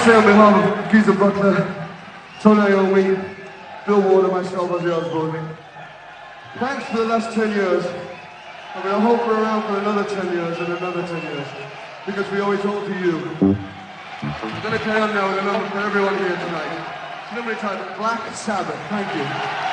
say on behalf of Geezer Butler, Tony Iommi, Bill Ward and myself, Ozzy Osbourne, thanks for the last 10 years. And we hope we're around for another 10 years and another 10 years. Because we owe it all to you. I'm going to carry on now with a number for everyone here tonight. It's a number entitled Black Sabbath. Thank you.